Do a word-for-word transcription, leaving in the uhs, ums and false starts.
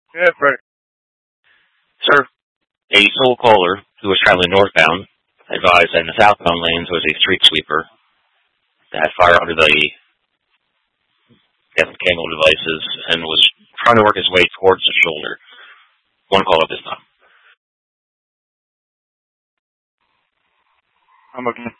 Yeah, Frank. Sir, a sole caller who was traveling northbound advised that in the southbound lanes was a street sweeper that had fire under the death candle devices and was trying to work his way towards the shoulder. One call at this time. I'm looking.